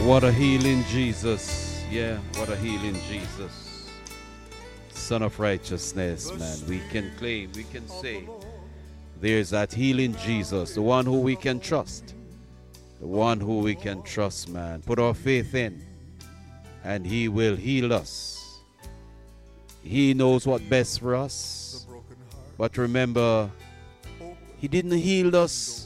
What a healing Jesus. Yeah, what a healing Jesus. Son of righteousness, man. We can claim, we can say, there's that healing Jesus, the one who we can trust. The one who we can trust, man. Put our faith in, and he will heal us. He knows what's best for us. But remember, he didn't heal us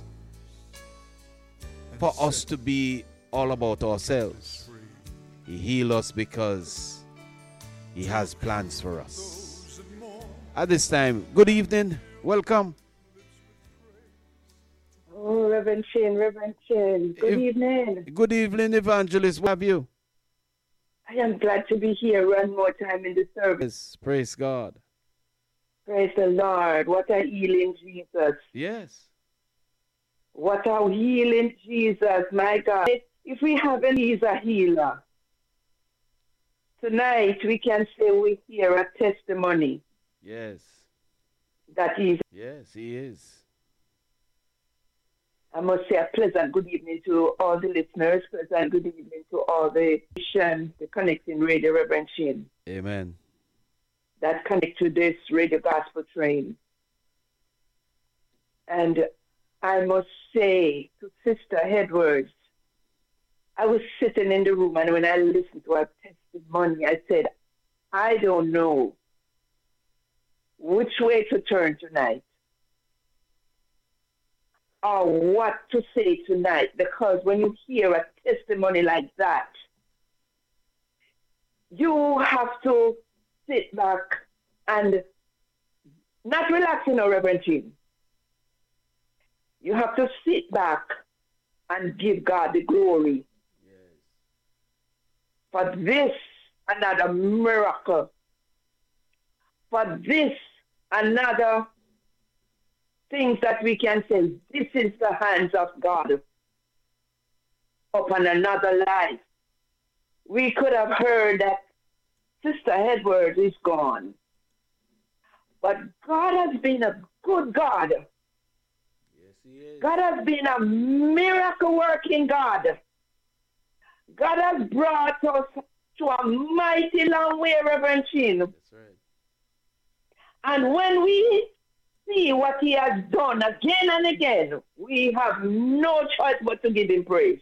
for us to be all about ourselves. He healed us because he has plans for us. At this time, good evening. Welcome. Oh, Reverend Chin. Good evening. Good evening, Evangelist. What have you? I am glad to be here one more time in the service. Yes, praise God. Praise the Lord. What a healing Jesus. Yes. What a healing Jesus, my God. If we have any, he's a healer. Tonight we can say we hear a testimony. Yes. That he's. Yes, he is. I must say a pleasant good evening to all the listeners. Pleasant good evening to all the connecting radio, Reverend Chin. Amen. That connect to this radio gospel train. And I must say to Sister Edwards, I was sitting in the room, and when I listened to her testimony, I said, I don't know which way to turn tonight or what to say tonight, because when you hear a testimony like that, you have to sit back and not relax, Reverend Jim. You have to sit back and give God the glory. Yes. For this, another miracle. For this, another things that we can say, this is the hands of God upon another life. We could have heard that Sister Edwards is gone. But God has been a good God. Yes, he is. God has been a miracle-working God. God has brought us to a mighty long way, Reverend Chin. That's right. And when we see what he has done again and again, we have no choice but to give him praise.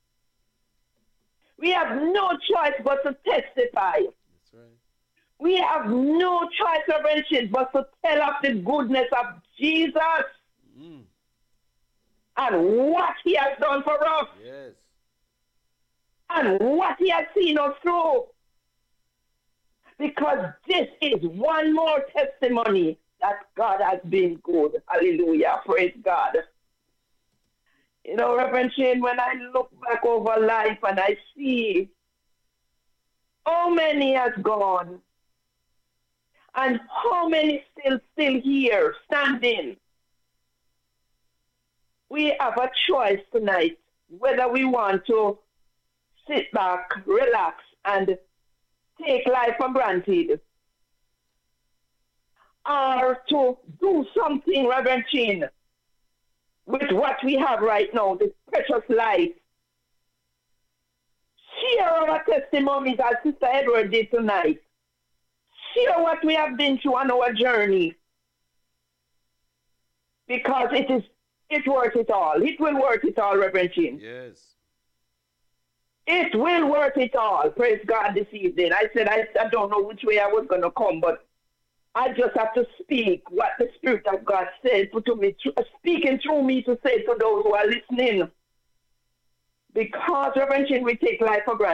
We have no choice but to testify. That's right. We have no choice, Reverend Chin, but to tell of the goodness of Jesus and what he has done for us. Yes. And what he has seen us through. Because this is one more testimony that God has been good. Hallelujah. Praise God. Reverend Shane, when I look back over life and I see how many has gone and how many still here standing, we have a choice tonight whether we want to sit back, relax, and take life for granted, or to do something, Reverend Chin, with what we have right now, this precious life. Share our testimonies as Sister Edward did tonight. Share what we have been through on our journey. Because it's worth it all. It will worth it all, Reverend Chin. Yes. It will worth it all. Praise God this evening. I said I don't know which way I was going to come, but I just have to speak what the Spirit of God said to me, speaking through me to say to those who are listening. Because, Reverend Chin, we take life for granted.